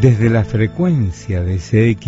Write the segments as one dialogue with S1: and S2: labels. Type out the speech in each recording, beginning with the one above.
S1: Desde la frecuencia de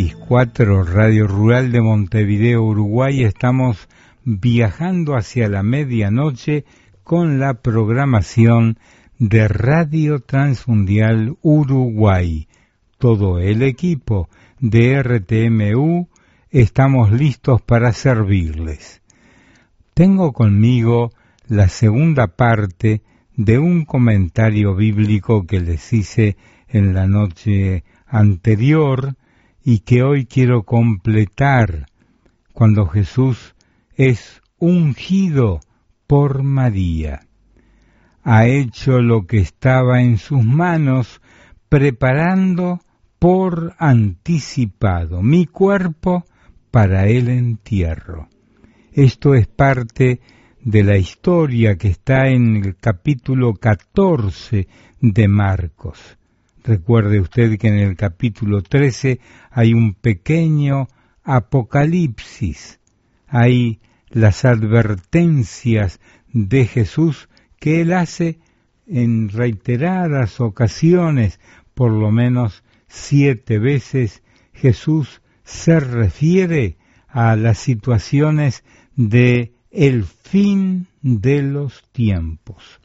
S1: CX4 Radio Rural de Montevideo, Uruguay, estamos viajando hacia la medianoche con la programación de Radio Transmundial Uruguay. Todo el equipo de RTMU estamos listos para servirles. Tengo conmigo la segunda parte de un comentario bíblico que les hice en la noche anterior y que hoy quiero completar cuando Jesús es ungido por María. Ha hecho lo que estaba en sus manos, preparando por anticipado mi cuerpo para el entierro. Esto es parte de la historia que está en el capítulo 14 de Marcos. Recuerde usted que en el capítulo 13 hay un pequeño apocalipsis. Hay las advertencias de Jesús que él hace en reiteradas ocasiones, por lo menos 7 veces, Jesús se refiere a las situaciones de el fin de los tiempos.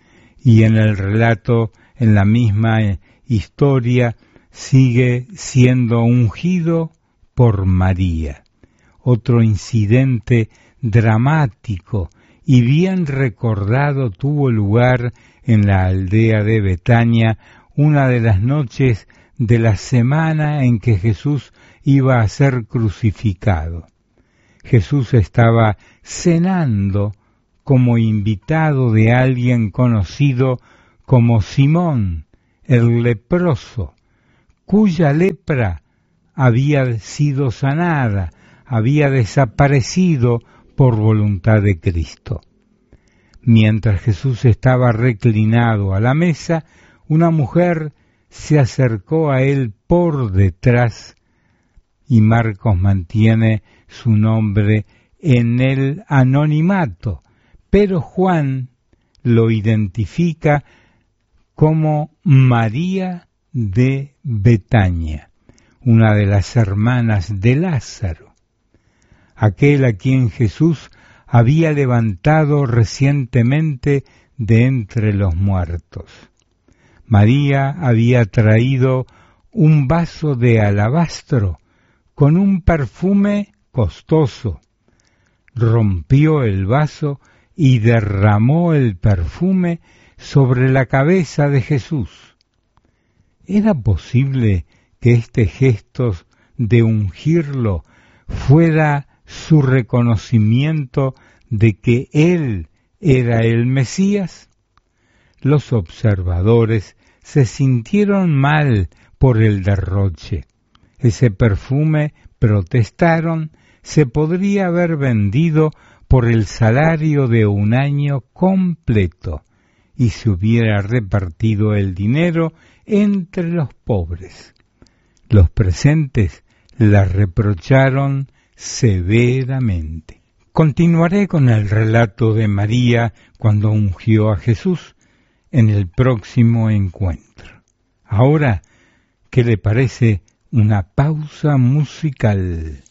S1: Y en el relato, en la misma historia, sigue siendo ungido por María. Otro incidente dramático y bien recordado tuvo lugar en la aldea de Betania, una de las noches de la semana en que Jesús iba a ser crucificado. Jesús estaba cenando como invitado de alguien conocido como Simón, el leproso, cuya lepra había sido sanada, había desaparecido por voluntad de Cristo. Mientras Jesús estaba reclinado a la mesa, una mujer se acercó a él por detrás, y Marcos mantiene su nombre en el anonimato, pero Juan lo identifica como María de Betania, una de las hermanas de Lázaro, aquel a quien Jesús había levantado recientemente de entre los muertos. María había traído un vaso de alabastro con un perfume costoso. Rompió el vaso y derramó el perfume sobre la cabeza de Jesús. ¿Era posible que este gesto de ungirlo fuera su reconocimiento de que él era el Mesías? Los observadores se sintieron mal por el derroche. Ese perfume, protestaron, se podría haber vendido por el salario de un año completo y se hubiera repartido el dinero entre los pobres. Los presentes la reprocharon severamente. Continuaré con el relato de María cuando ungió a Jesús en el próximo encuentro. Ahora, ¿qué le parece una pausa musical?